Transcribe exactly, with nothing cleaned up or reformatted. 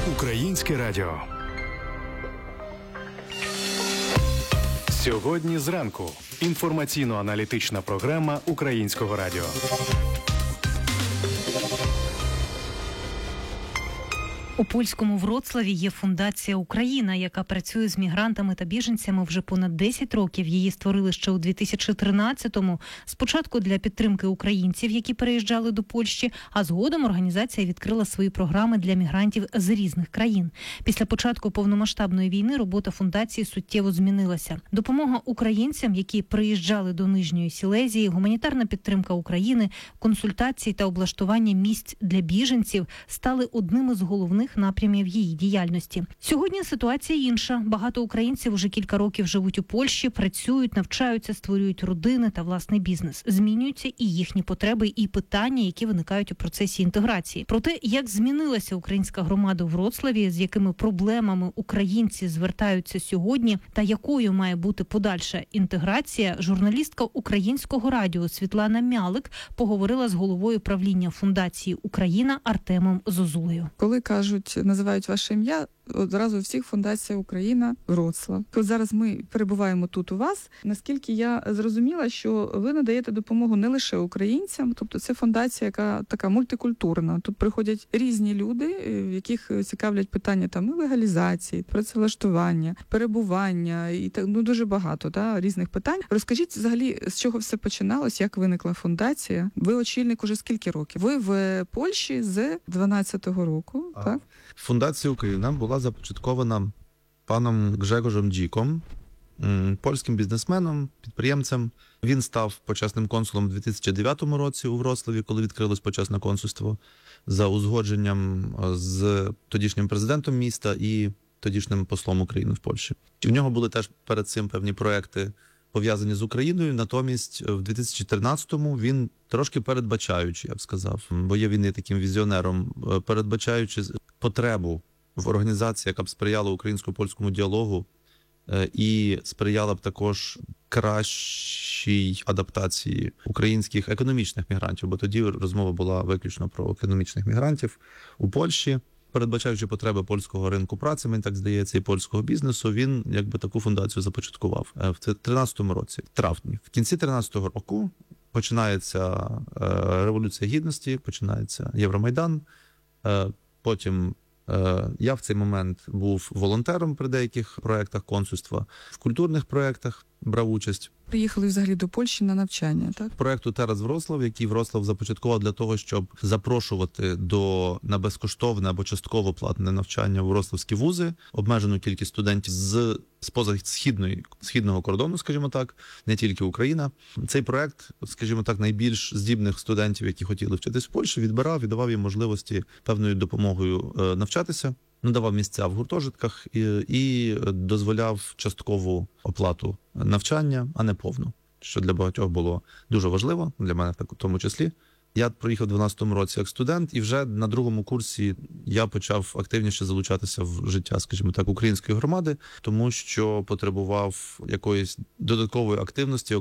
Українське радіо. Сьогодні зранку. Інформаційно-аналітична програма Українського радіо. У польському Вроцлаві є фундація «Україна», яка працює з мігрантами та біженцями вже понад десять років. Її створили ще у дві тисячі тринадцятому. Спочатку для підтримки українців, які переїжджали до Польщі, а згодом організація відкрила свої програми для мігрантів з різних країн. Після початку повномасштабної війни робота фундації суттєво змінилася. Допомога українцям, які приїжджали до Нижньої Сілезії, гуманітарна підтримка України, консультації та облаштування місць для біженців стали одним із головних напрямів її діяльності. Сьогодні ситуація інша. Багато українців уже кілька років живуть у Польщі, працюють, навчаються, створюють родини та власний бізнес. Змінюються і їхні потреби, і питання, які виникають у процесі інтеграції. Про те, як змінилася українська громада у Вроцлаві, з якими проблемами українці звертаються сьогодні та якою має бути подальша інтеграція, журналістка Українського радіо Світлана Мялик поговорила з головою правління фундації «Україна» Артемом Зозулею. Коли кажуть, називають ваше ім'я, одразу у всіх фундація «Україна», Вроцлав. От зараз ми перебуваємо тут у вас. Наскільки я зрозуміла, що ви надаєте допомогу не лише українцям, тобто це фундація, яка така мультикультурна. Тут приходять різні люди, в яких цікавлять питання там і легалізації, працевлаштування, перебування і так, ну дуже багато, да, різних питань. Розкажіть взагалі, з чого все починалось, як виникла фундація? Ви очільник уже скільки років? Ви в Польщі з дванадцятого року, а, так? Фундація «Україна» була започаткована паном Гжегожем Дзіком, польським бізнесменом, підприємцем. Він став почесним консулом у дві тисячі дев'ятому році у Вроцлаві, коли відкрилось почесне консульство, за узгодженням з тодішнім президентом міста і тодішнім послом України в Польщі. У нього були теж перед цим певні проекти, пов'язані з Україною, натомість в дві тисячі тринадцятому він трошки передбачаючи, я б сказав, бо є він і таким візіонером, передбачаючи потребу в організації, яка б сприяла українсько-польському діалогу і сприяла б також кращій адаптації українських економічних мігрантів, бо тоді розмова була виключно про економічних мігрантів у Польщі. Передбачаючи потреби польського ринку праці, мені так здається, і польського бізнесу, він якби таку фундацію започаткував в тринадцятому році, в травні. В кінці тринадцятого року починається Революція Гідності, починається Євромайдан, потім я в цей момент був волонтером при деяких проєктах консульства, в культурних проєктах брав участь. Приїхали взагалі до Польщі на навчання, так? Проєкту «Тераз Вроцлав», який Вроцлав започаткував для того, щоб запрошувати до на безкоштовне або частково платне навчання в вроцлавські вузи, обмежену кількість студентів з споза східної, східного кордону, скажімо так, не тільки Україна. Цей проєкт, скажімо так, найбільш здібних студентів, які хотіли вчитись в Польщі, відбирав і давав їм можливості певною допомогою навчатися. Надавав місця в гуртожитках і, і дозволяв часткову оплату навчання, а не повну, що для багатьох було дуже важливо, для мене в тому числі. Я приїхав у дванадцятому році як студент, і вже на другому курсі я почав активніше залучатися в життя, скажімо так, української громади, тому що потребував якоїсь додаткової активності,